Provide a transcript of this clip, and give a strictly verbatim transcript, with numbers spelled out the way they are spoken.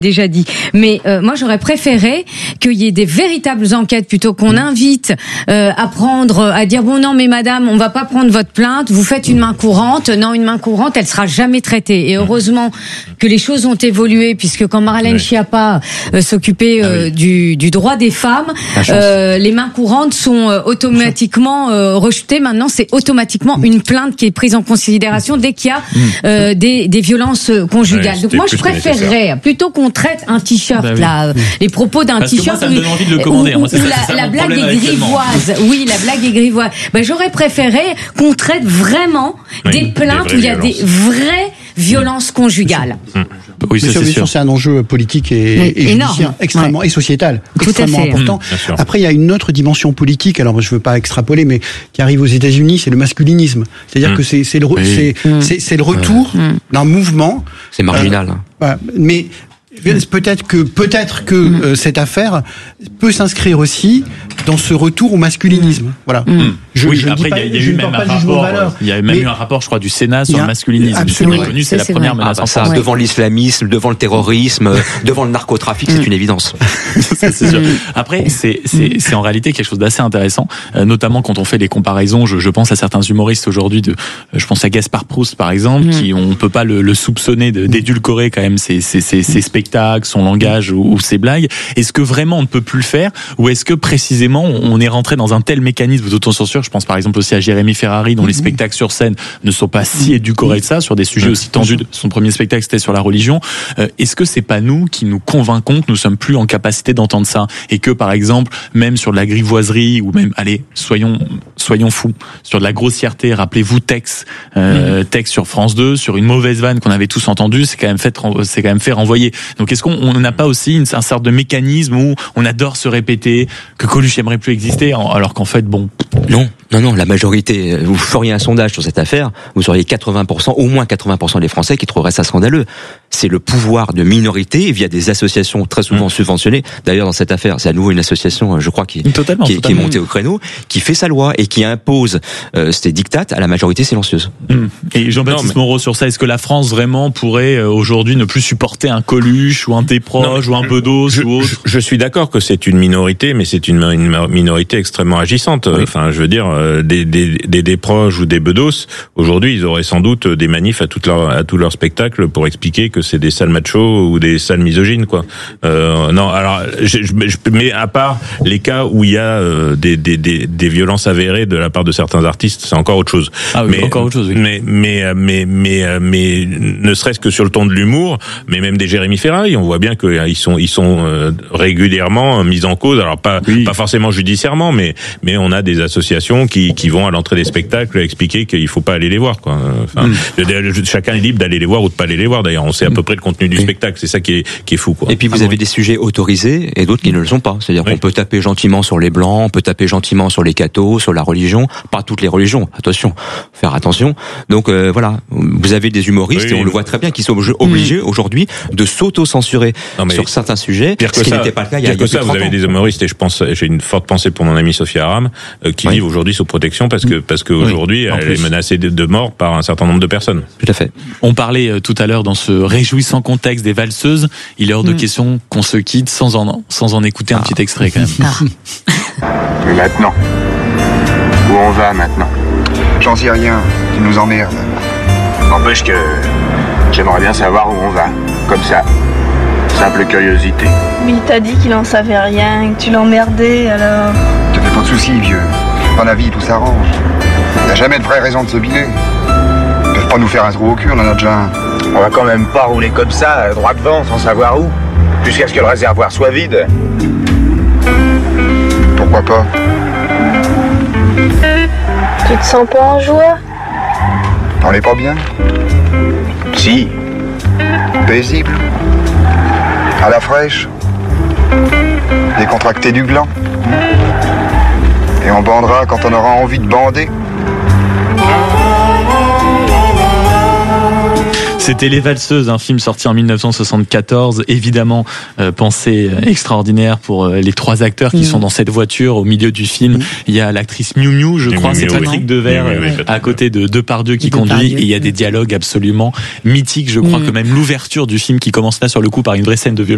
déjà dit. Mais euh, moi, j'aurais préféré qu'il y ait des véritables enquêtes plutôt qu'on invite euh, à prendre, à dire bon non mais madame, on va pas prendre votre plainte, vous faites une main courante. Non, une main courante, elle sera jamais traitée. Et heureusement que les choses ont évolué, puisque quand Marlène oui. Schiappa euh, s'occupait euh, ah oui. du, du droit des femmes, euh, les mains courantes sont euh, automatiquement euh, rejetées. Maintenant, c'est automatiquement une plainte qui est prise en considération dès qu'il y a euh, des, des violences conjugales. Ouais, donc moi, je préférerais plutôt qu'on traite un t-shirt bah oui. là, les propos d'un Parce t-shirt que moi, ça me donne envie de le commander. où, moi, c'est où ça, la, c'est ça la blague est grivoise. Oui, la blague est grivoise. Ben, j'aurais préféré qu'on traite vraiment oui, des plaintes des où il y a violences. Des vraies violences conjugales. Mmh. Oui, ça, c'est, sûr. c'est un enjeu politique et, et judiciaire extrêmement ouais. et sociétal Tout extrêmement important. Mmh, Après, il y a une autre dimension politique. Alors, je veux pas extrapoler, mais qui arrive aux États-Unis, c'est le masculinisme. C'est-à-dire mmh. que c'est, c'est le, oui. c'est, mmh. c'est, c'est le retour mmh. d'un mouvement. C'est marginal. Euh, voilà. Mais peut-être que peut-être que mmh. euh, cette affaire peut s'inscrire aussi dans ce retour au masculinisme. Voilà. Mmh. Je, oui, je après il y, y a eu même un rapport. Il y a même eu un rapport, je crois, du Sénat sur le masculinisme. Absolument. C'est connu, c'est, c'est la c'est première vrai. menace. Ah bah ça, ouais. devant l'islamisme, devant le terrorisme, devant le narcotrafic, mmh. c'est une évidence. c'est sûr. Après, c'est c'est c'est en réalité quelque chose d'assez intéressant, euh, notamment quand on fait les comparaisons. Je, je pense à certains humoristes aujourd'hui. De, je pense à Gaspard Proust, par exemple, mmh. qui on peut pas le, le soupçonner de, d'édulcorer quand même ses ses ses, ses spectacles, son langage ou, ou ses blagues. Est-ce que vraiment on ne peut plus le faire, ou est-ce que précisément on est rentré dans un tel mécanisme d'autocensure? Je pense par exemple aussi à Jérémy Ferrari, dont mmh. les spectacles sur scène ne sont pas si édulcorés que ça, sur des sujets aussi tendus. Son premier spectacle, c'était sur la religion. Euh, est-ce que c'est pas nous qui nous convainquons que nous sommes plus en capacité d'entendre ça, et que par exemple, même sur de la grivoiserie, ou même, allez, soyons soyons fous, sur de la grossièreté, rappelez-vous Tex, euh, mmh. Tex sur France deux, sur une mauvaise vanne qu'on avait tous entendue, c'est quand même fait, c'est quand même fait renvoyer. Donc est-ce qu'on n'a pas aussi une, un sorte de mécanisme où on adore se répéter que Coluche aimerait plus exister, alors qu'en fait, bon... Non, non, non, la majorité, vous feriez un sondage sur cette affaire, vous auriez quatre-vingts pour cent, au moins quatre-vingts pour cent des Français qui trouveraient ça scandaleux. C'est le pouvoir de minorité via des associations très souvent mmh. subventionnées. D'ailleurs, dans cette affaire, c'est à nouveau une association, je crois, qui, totalement, qui, totalement. qui est montée au créneau, qui fait sa loi et qui impose euh, ces dictates à la majorité silencieuse. Mmh. Et Jean-Baptiste non, mais... Moreau, sur ça, est-ce que la France vraiment pourrait euh, aujourd'hui ne plus supporter un Coluche ou un Desproges ou un Bedos je, ou autre? je, je suis d'accord que c'est une minorité, mais c'est une, une minorité extrêmement agissante. Oui. Enfin, je veux dire, euh, des, des, des Desproges ou des Bedos, aujourd'hui, ils auraient sans doute des manifs à tout leur, à tout leur spectacle pour expliquer que c'est des sales machos ou des sales misogynes, quoi. Euh, non, alors, je, je, je, mais à part les cas où il y a euh, des, des, des, des violences avérées de la part de certains artistes, c'est encore autre chose. Ah oui, mais, encore autre chose, oui. Mais, mais, mais, mais, mais, ne serait-ce que sur le ton de l'humour, mais même des Jérémy Ferrari, on voit bien qu'ils sont, ils sont euh, régulièrement mis en cause. Alors pas, oui. pas forcément judiciairement, mais, mais on a des associations qui, qui vont à l'entrée des spectacles expliquer qu'il faut pas aller les voir, quoi. Enfin, mm. chacun est libre d'aller les voir ou de pas aller les voir. D'ailleurs, on sait à peu près le contenu du oui. spectacle. C'est ça qui est, qui est fou, quoi. Et puis vous ah, avez oui. des sujets autorisés et d'autres qui ne le sont pas. C'est-à-dire oui. qu'on peut taper gentiment sur les blancs, on peut taper gentiment sur les cathos, sur la religion. Pas toutes les religions. Attention, faire attention. Donc euh, voilà, vous avez des humoristes oui, et on oui. le voit très bien qui sont obligés mmh. aujourd'hui de s'auto-censurer sur certains sujets, ce qui ça, n'était pas le cas il y a, il y a ça, vous avez des humoristes et je pense, j'ai une forte pensée pour mon amie Sophia Aram euh, qui oui. vivent aujourd'hui sous protection parce que parce qu'aujourd'hui oui, elle plus. est menacée de, de mort par un certain nombre de personnes. Tout à fait. On parlait euh, tout à l'heure dans ce réjouissant contexte des valseuses. Il est hors de mmh. question qu'on se quitte sans en sans en écouter ah. un petit extrait quand même. Ah. Mais maintenant, où on va maintenant? J'en sais rien. Tu nous emmerdes. N'empêche que j'aimerais bien savoir où on va. Comme ça. Simple curiosité. Mais il t'a dit qu'il en savait rien, que tu l'emmerdais, alors... Te fais pas de soucis, vieux. Dans la vie, tout s'arrange. Il n'y a jamais de vraie raison de se biler. Ils peuvent pas nous faire un trou au cul, on en a déjà un. On va quand même pas rouler comme ça, droit devant, sans savoir où. Jusqu'à ce que le réservoir soit vide. Pourquoi pas? Tu te sens pas en joie? On est pas bien? Si. Paisible. À la fraîche. Décontracté du gland. Et on bandera quand on aura envie de bander. C'était Les Valseuses, un film sorti en dix-neuf cent soixante-quatorze, évidemment euh, pensée extraordinaire pour euh, les trois acteurs qui mmh. sont dans cette voiture au milieu du film. Mmh. Il y a l'actrice Miu Miu, je Miu crois, Miu c'est Patrick oui. Devers oui, oui, oui, à côté de Depardieu qui conduit, Depardieu. Et il y a des dialogues absolument mythiques. Je crois mmh. que même l'ouverture du film qui commence là sur le coup par une vraie scène de violence